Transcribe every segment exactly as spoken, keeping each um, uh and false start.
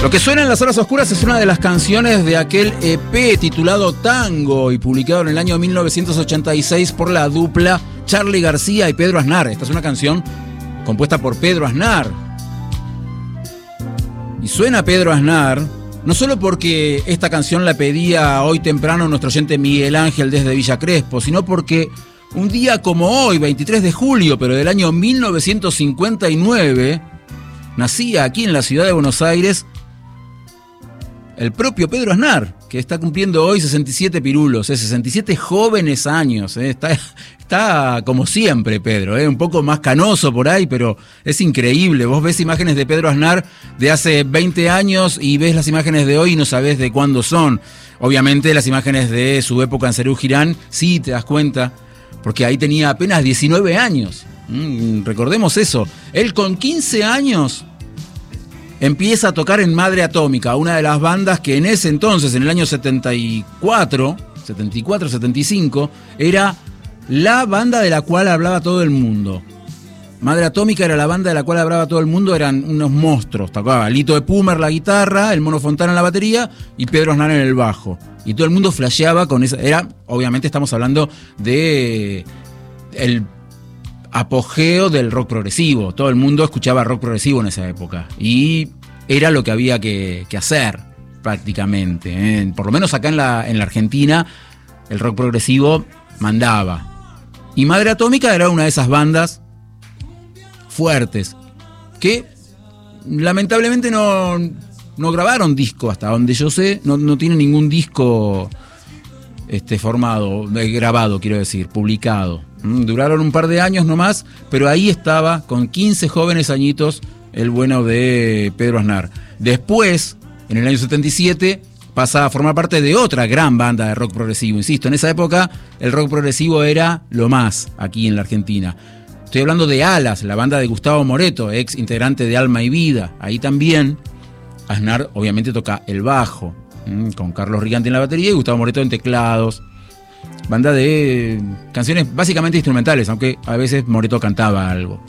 Lo que suena en las horas oscuras es una de las canciones de aquel E P titulado Tango y publicado en el año mil novecientos ochenta y seis por la dupla Charly García y Pedro Aznar. Esta es una canción compuesta por Pedro Aznar. Y suena Pedro Aznar no solo porque esta canción la pedía hoy temprano nuestro oyente Miguel Ángel desde Villa Crespo, sino porque un día como hoy, veintitrés de julio, pero del año mil novecientos cincuenta y nueve, nacía aquí en la ciudad de Buenos Aires el propio Pedro Aznar, que está cumpliendo hoy sesenta y siete pirulos, eh, sesenta y siete jóvenes años. Eh, está, está como siempre Pedro, eh, un poco más canoso por ahí, pero es increíble. Vos ves imágenes de Pedro Aznar de hace veinte años y ves las imágenes de hoy y no sabés de cuándo son. Obviamente las imágenes de su época en Serú Girán, sí te das cuenta, porque ahí tenía apenas diecinueve años. Mm, recordemos eso. Él con quince años empieza a tocar en Madre Atómica, una de las bandas que en ese entonces, en el año setenta y cuatro, setenta y cuatro, setenta y cinco, era la banda de la cual hablaba todo el mundo. Madre Atómica era la banda de la cual hablaba todo el mundo, eran unos monstruos. Tocaba Lito de Pumer la guitarra, el Mono Fontana en la batería y Pedro Aznar en el bajo. Y todo el mundo flasheaba con esa. Era, obviamente estamos hablando de el apogeo del rock progresivo. Todo el mundo escuchaba rock progresivo en esa época. Y era lo que había que, que hacer, prácticamente. ¿eh? Por lo menos acá en la, en la Argentina, el rock progresivo mandaba. Y Madre Atómica era una de esas bandas fuertes que lamentablemente no, no grabaron disco, hasta donde yo sé. No, no tienen ningún disco este, formado, grabado, quiero decir, publicado. Duraron un par de años nomás, pero ahí estaba, con quince jóvenes añitos, el bueno de Pedro Aznar. Después, en el año setenta y siete, pasa a formar parte de otra gran banda de rock progresivo. Insisto, en esa época el rock progresivo era lo más aquí en la Argentina. Estoy hablando de Alas, la banda de Gustavo Moreto, ex integrante de Alma y Vida. Ahí también Aznar obviamente toca el bajo, con Carlos Riganti en la batería y Gustavo Moreto en teclados. Banda de canciones básicamente instrumentales, aunque a veces Moreto cantaba algo.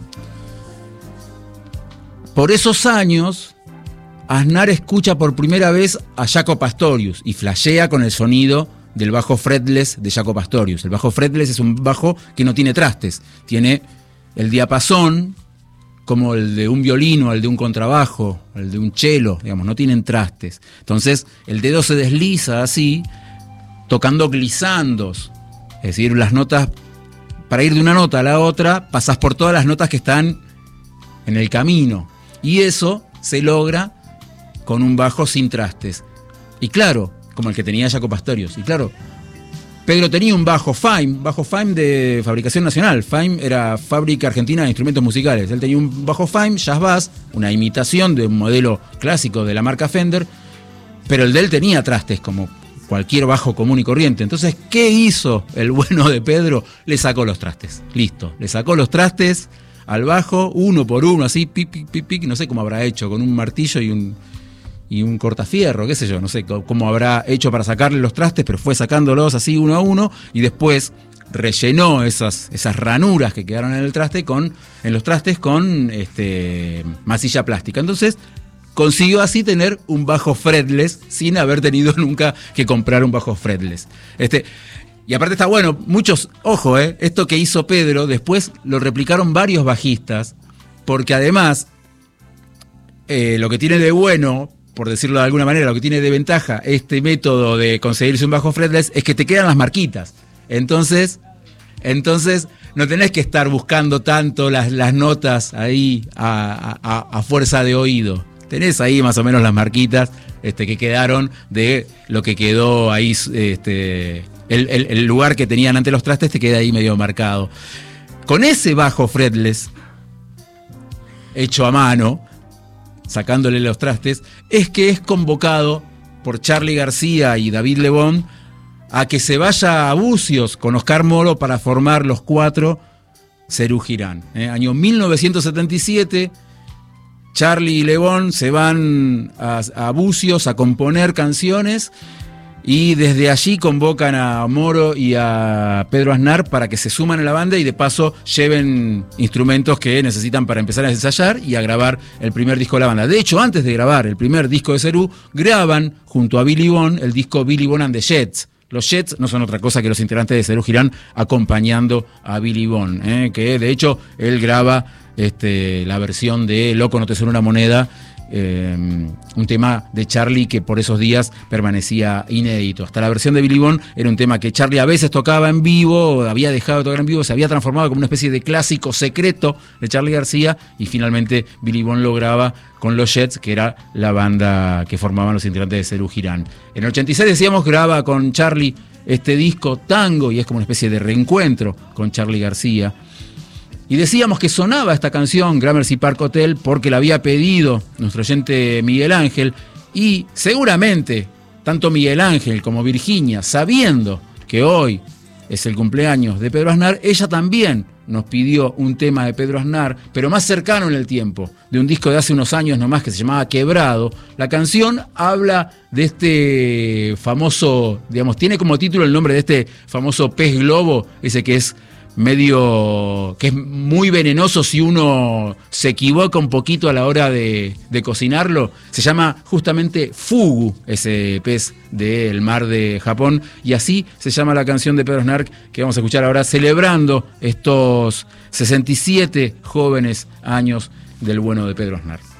Por esos años, Aznar escucha por primera vez a Jaco Pastorius y flashea con el sonido del bajo fretless de Jaco Pastorius. El bajo fretless es un bajo que no tiene trastes, tiene el diapasón como el de un violín o el de un contrabajo, el de un cello, digamos, no tienen trastes. Entonces el dedo se desliza así, tocando glisandos, es decir, las notas, para ir de una nota a la otra, pasás por todas las notas que están en el camino, y eso se logra con un bajo sin trastes. Y claro, como el que tenía Jaco Pastorius, y claro, Pedro tenía un bajo Fime, bajo Fime de fabricación nacional. Fime era Fábrica Argentina de Instrumentos Musicales. Él tenía un bajo Fime, Jazz Bass, una imitación de un modelo clásico de la marca Fender, pero el de él tenía trastes como cualquier bajo común y corriente. Entonces, ¿qué hizo el bueno de Pedro? Le sacó los trastes. Listo. Le sacó los trastes al bajo, uno por uno, así, pic, pic, pic, pic. No sé cómo habrá hecho, con un martillo y un, y un cortafierro, qué sé yo. No sé cómo habrá hecho para sacarle los trastes, pero fue sacándolos así uno a uno y después rellenó esas, esas ranuras que quedaron en el traste con, en los trastes con este, masilla plástica. Entonces consiguió así tener un bajo fretless sin haber tenido nunca que comprar un bajo fretless. Este, y aparte está bueno, muchos, ojo, eh, esto que hizo Pedro, después lo replicaron varios bajistas, porque además, eh, lo que tiene de bueno, por decirlo de alguna manera, lo que tiene de ventaja este método de conseguirse un bajo fretless es que te quedan las marquitas. Entonces, entonces no tenés que estar buscando tanto las, las notas ahí a, a, a fuerza de oído. Tenés ahí más o menos las marquitas este, que quedaron de lo que quedó ahí, este, el, el, el lugar que tenían ante los trastes te queda ahí medio marcado. Con ese bajo fretless, hecho a mano, sacándole los trastes, es que es convocado por Charly García y David Lebón a que se vaya a Bucios con Oscar Moro para formar los cuatro Serú Girán. ¿eh? Año mil novecientos setenta y siete, Charly y Lebón se van a, a Bucios a componer canciones Y desde allí convocan a Moro y a Pedro Aznar para que se suman a la banda y de paso lleven instrumentos que necesitan para empezar a ensayar y a grabar el primer disco de la banda. De hecho, antes de grabar el primer disco de Serú, graban junto a Billy Bond el disco Billy Bond and the Jets. Los Jets no son otra cosa que los integrantes de Serú Girán acompañando a Billy Bond, ¿eh? Que de hecho él graba este, la versión de Loco no te suena una moneda, Eh, un tema de Charlie que por esos días permanecía inédito. Hasta la versión de Billy Bond era un tema que Charlie a veces tocaba en vivo, había dejado de tocar en vivo, se había transformado como una especie de clásico secreto de Charlie García, y finalmente Billy Bond lo graba con los Jets, que era la banda que formaban los integrantes de Serú Girán. En el ochenta y seis, decíamos, graba con Charlie este disco Tango, y es como una especie de reencuentro con Charlie García. Y decíamos que sonaba esta canción, Gramercy Park Hotel, porque la había pedido nuestro oyente Miguel Ángel, y seguramente tanto Miguel Ángel como Virginia, sabiendo que hoy es el cumpleaños de Pedro Aznar, ella también nos pidió un tema de Pedro Aznar, pero más cercano en el tiempo, de un disco de hace unos años nomás que se llamaba Quebrado. La canción habla de este famoso, digamos, tiene como título el nombre de este famoso pez globo, ese que es medio, que es muy venenoso si uno se equivoca un poquito a la hora de, de cocinarlo. Se llama justamente fugu, ese pez del mar de Japón, y así se llama la canción de Pedro Aznar que vamos a escuchar ahora, celebrando estos sesenta y siete jóvenes años del bueno de Pedro Aznar.